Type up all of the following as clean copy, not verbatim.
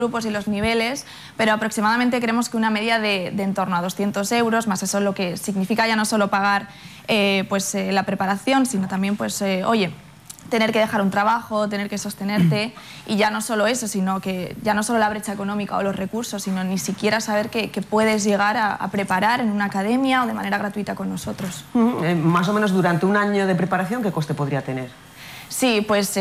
grupos y los niveles, pero aproximadamente creemos que una media de en torno a 200 euros, más eso lo que significa ya no solo pagar la preparación, sino también, oye, tener que dejar un trabajo, tener que sostenerte, y ya no solo eso, sino que ya no solo la brecha económica o los recursos, sino ni siquiera saber que puedes llegar a preparar en una academia o de manera gratuita con nosotros. Más o menos durante un año de preparación, ¿qué coste podría tener? Sí, pues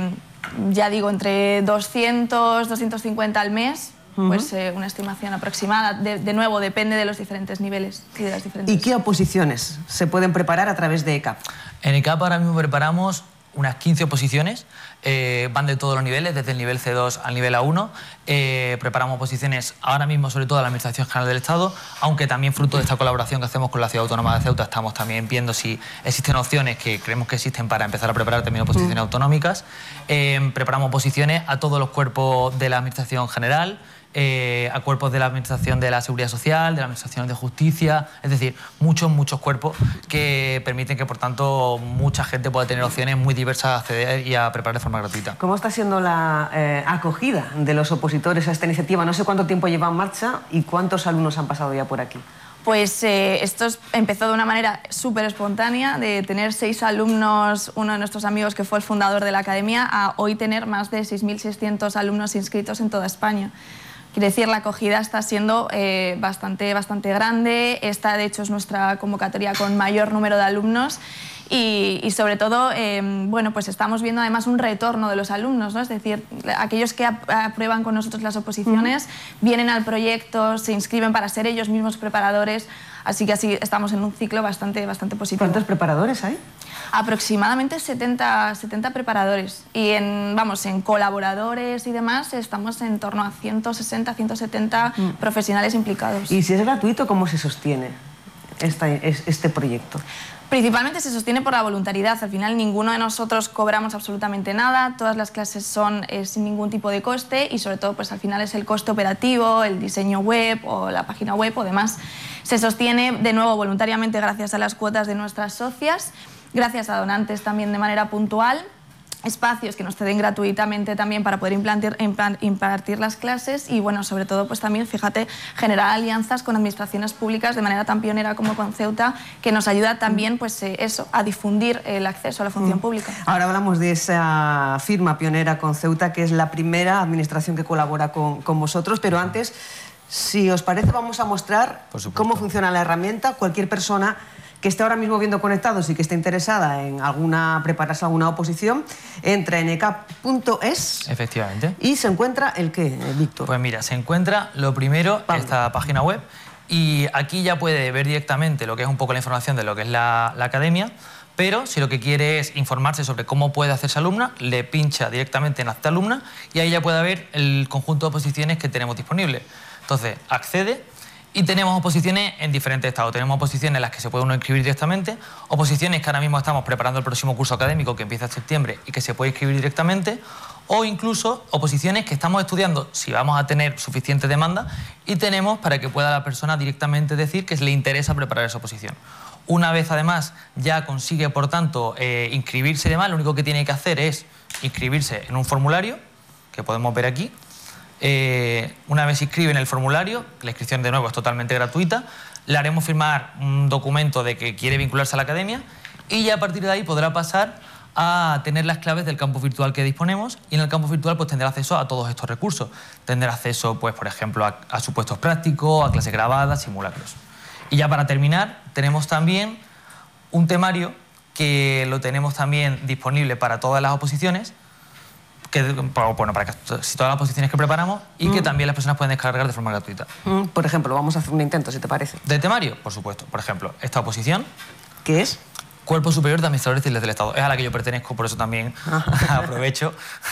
ya digo, entre 200, 250 al mes, pues una estimación aproximada. De nuevo, depende de los diferentes niveles y de las diferentes... ¿Y qué oposiciones se pueden preparar a través de ECAP? En ECAP ahora mismo preparamos unas 15 oposiciones, van de todos los niveles, desde el nivel C2 al nivel A1. Preparamos oposiciones ahora mismo sobre todo a la Administración General del Estado, aunque también fruto de esta colaboración que hacemos con la Ciudad Autónoma de Ceuta estamos también viendo si existen opciones que creemos que existen para empezar a preparar también oposiciones autonómicas. Preparamos oposiciones a todos los cuerpos de la Administración General, a cuerpos de la Administración de la Seguridad Social, de la Administración de Justicia, es decir, muchos cuerpos que permiten que, por tanto, mucha gente pueda tener opciones muy diversas a acceder y a preparar de forma gratuita. ¿Cómo está siendo la acogida de los opositores a esta iniciativa? No sé cuánto tiempo lleva en marcha y cuántos alumnos han pasado ya por aquí. Pues esto empezó de una manera súper espontánea, de tener 6 alumnos, uno de nuestros amigos que fue el fundador de la academia, a hoy tener más de 6.600 alumnos inscritos en toda España. Quiere decir, la acogida está siendo bastante grande. Esta, de hecho, es nuestra convocatoria con mayor número de alumnos y sobre todo, bueno, pues estamos viendo además un retorno de los alumnos, ¿no? Es decir, aquellos que aprueban con nosotros las oposiciones vienen al proyecto, se inscriben para ser ellos mismos preparadores, así que así estamos en un ciclo bastante positivo. ¿Cuántos preparadores hay? Aproximadamente 70 preparadores y en colaboradores y demás estamos en torno a 160, 170 profesionales implicados. Y si es gratuito, ¿cómo se sostiene este proyecto? Principalmente se sostiene por la voluntariedad. Al final ninguno de nosotros cobramos absolutamente nada, todas las clases son sin ningún tipo de coste y sobre todo pues al final es el coste operativo, el diseño web o la página web o demás. Se sostiene de nuevo voluntariamente gracias a las cuotas de nuestras socias, gracias a donantes también de manera puntual, espacios que nos ceden gratuitamente también para poder impartir las clases y bueno, sobre todo pues también, fíjate, generar alianzas con administraciones públicas de manera tan pionera como con Ceuta, que nos ayuda también pues eso, a difundir el acceso a la función pública. Ahora hablamos de esa firma pionera con Ceuta, que es la primera administración que colabora con vosotros, pero antes, si os parece, vamos a mostrar cómo funciona la herramienta. Cualquier persona que esté ahora mismo viendo Conectados y que esté interesada en prepararse alguna oposición, entra en ecap.es. Efectivamente. ¿Y se encuentra el qué, Víctor? Pues mira, se encuentra lo primero esta página web y aquí ya puede ver directamente lo que es un poco la información de lo que es la academia, pero si lo que quiere es informarse sobre cómo puede hacerse alumna, le pincha directamente en Hazte alumna y ahí ya puede ver el conjunto de oposiciones que tenemos disponibles. Entonces, accede. Y tenemos oposiciones en diferentes estados. Tenemos oposiciones en las que se puede uno inscribir directamente, oposiciones que ahora mismo estamos preparando el próximo curso académico que empieza en septiembre y que se puede inscribir directamente, o incluso oposiciones que estamos estudiando si vamos a tener suficiente demanda y tenemos para que pueda la persona directamente decir que le interesa preparar esa oposición. Una vez además ya consigue, por tanto, inscribirse y demás, lo único que tiene que hacer es inscribirse en un formulario que podemos ver aquí. Una vez se inscribe en el formulario, la inscripción de nuevo es totalmente gratuita, le haremos firmar un documento de que quiere vincularse a la academia y ya a partir de ahí podrá pasar a tener las claves del campus virtual que disponemos y en el campus virtual pues tendrá acceso a todos estos recursos. Tendrá acceso, pues, por ejemplo, a supuestos prácticos, a clases grabadas, simulacros. Y ya para terminar, tenemos también un temario que lo tenemos también disponible para todas las oposiciones, bueno, para todas las posiciones que preparamos y que también las personas pueden descargar de forma gratuita. Por ejemplo, vamos a hacer un intento, si te parece. ¿De temario? Por supuesto. Por ejemplo, esta oposición. ¿Qué es? Cuerpo Superior de Administradores Civiles del Estado. Es a la que yo pertenezco, por eso también aprovecho.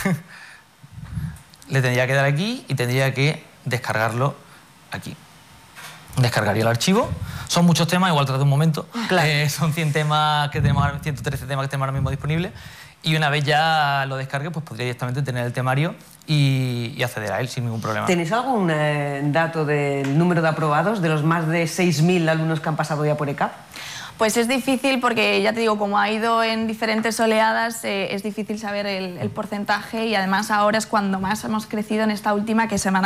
Le tendría que dar aquí y tendría que descargarlo aquí. Descargaría el archivo. Son muchos temas, igual trata un momento. Claro. Son 100 temas que tenemos, 113 temas que tenemos ahora mismo disponibles. Y una vez ya lo descargue, pues podría directamente tener el temario y acceder a él sin ningún problema. ¿Tenéis algún dato del número de aprobados de los más de 6.000 alumnos que han pasado ya por ECAP? Pues es difícil porque, ya te digo, como ha ido en diferentes oleadas, es difícil saber el porcentaje y además ahora es cuando más hemos crecido en esta última, que semana